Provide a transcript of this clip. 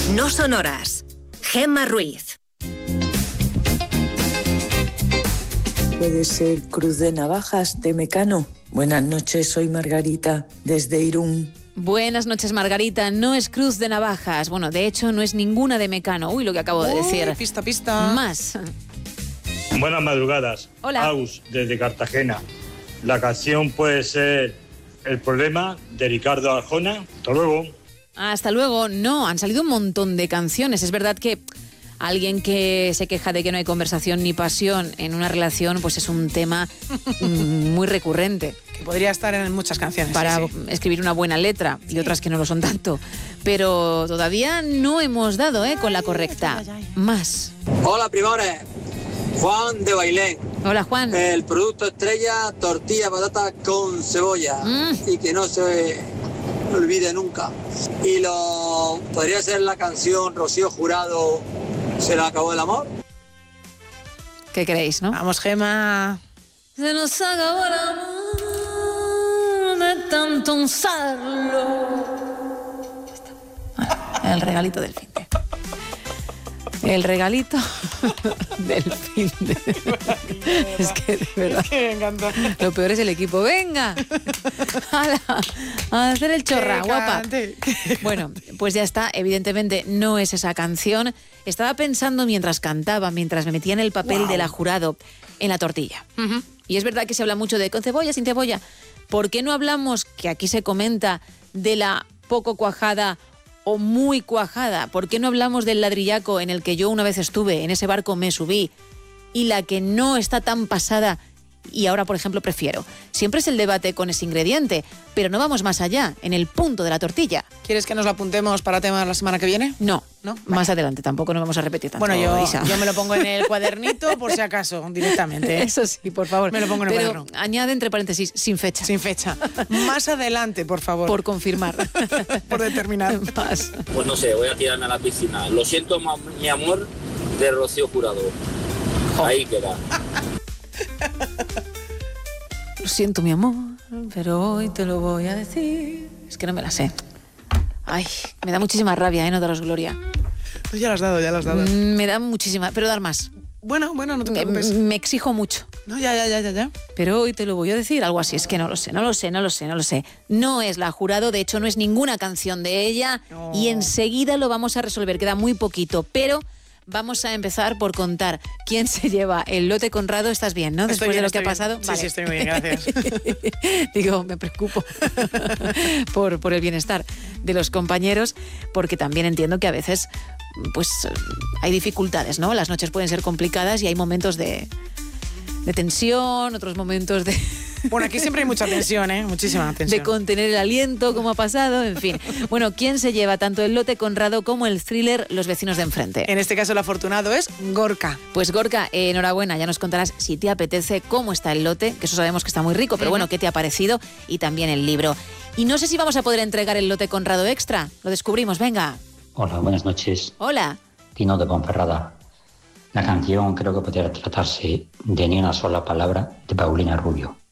No sonoras. Gemma Ruiz. Puede ser Cruz de Navajas de Mecano. Buenas noches, soy Margarita, desde Irún. Buenas noches, Margarita. No es Cruz de Navajas. Bueno, de hecho, no es ninguna de Mecano. Uy, lo que acabo de decir. Pista. Más. Buenas madrugadas. Hola. Aus, desde Cartagena. La canción puede ser El problema, de Ricardo Arjona. Hasta luego. Hasta luego. No, han salido un montón de canciones. Es verdad que alguien que se queja de que no hay conversación ni pasión en una relación, pues es un tema muy recurrente. Que podría estar en muchas canciones. Para sí. escribir una buena letra y otras que no lo son tanto. Pero todavía no hemos dado con la correcta. Más. Hola, primores. Juan de Bailén. Hola, Juan. El producto estrella, tortilla patata con cebolla. Y que no se olvide nunca. Y lo podría ser la canción Rocío Jurado, ¿Se le acabó el amor? ¿Qué creéis, no? Vamos, Gemma. Se nos acabó el amor de tanto usarlo. El regalito del fin de. El regalito del fin de. Es que de verdad. Me encanta. Lo peor es el equipo. ¡Venga! A hacer el chorra, guapa. Bueno, pues ya está. Evidentemente no es esa canción. Estaba pensando mientras cantaba, mientras me metía en el papel de la jurado, en la tortilla. Y es verdad que se habla mucho de con cebolla, sin cebolla. ¿Por qué no hablamos, que aquí se comenta, de la poco cuajada o muy cuajada? ¿Por qué no hablamos del ladrillaco en el que yo una vez estuve, en ese barco me subí, y la que no está tan pasada y ahora, por ejemplo, prefiero? Siempre es el debate con ese ingrediente, pero no vamos más allá, en el punto de la tortilla. ¿Quieres que nos lo apuntemos para tema la semana que viene? No, ¿No? Más adelante, tampoco nos vamos a repetir tanto. Bueno, Isa. yo me lo pongo en el cuadernito por si acaso, directamente. Eso sí, por favor. Me lo pongo en el Pero cuaderno. añade entre paréntesis, sin fecha. Sin fecha. Más adelante, por favor. Por confirmar. Por determinar. Más. Pues no sé, voy a tirarme a la piscina. Lo siento, mi amor, de Rocío Jurado. Ahí queda. Lo siento, mi amor, pero hoy te lo voy a decir. Es que no me la sé. Ay, me da muchísima rabia, no daros gloria. Pues ya lo has dado. Me da muchísima, pero dar más. Bueno, no te preocupes. Me exijo mucho. No, ya. Pero hoy te lo voy a decir, algo así. Es que no lo sé. No es la jurado, de hecho no es ninguna canción de ella. No. Y enseguida lo vamos a resolver, queda muy poquito. Pero vamos a empezar por contar quién se lleva el lote Conrado. ¿Estás bien, no? Después de lo que ha pasado. Sí, Vale. sí, estoy muy bien, gracias. Digo, me preocupo por el bienestar de los compañeros, porque también entiendo que a veces pues hay dificultades, ¿no? Las noches pueden ser complicadas y hay momentos de tensión, otros momentos de... Bueno, aquí siempre hay mucha tensión, muchísima tensión. De contener el aliento, como ha pasado, en fin. Bueno, ¿quién se lleva tanto el lote Conrado como el thriller Los vecinos de enfrente? En este caso el afortunado es Gorka. Pues Gorka, enhorabuena, ya nos contarás si te apetece cómo está el lote, que eso sabemos que está muy rico, pero bueno, ¿qué te ha parecido? Y también el libro. Y no sé si vamos a poder entregar el lote Conrado extra, lo descubrimos, venga. Hola, buenas noches. Hola. Tino de Ponferrada. La canción creo que podría tratarse de Ni una sola palabra, de Paulina Rubio.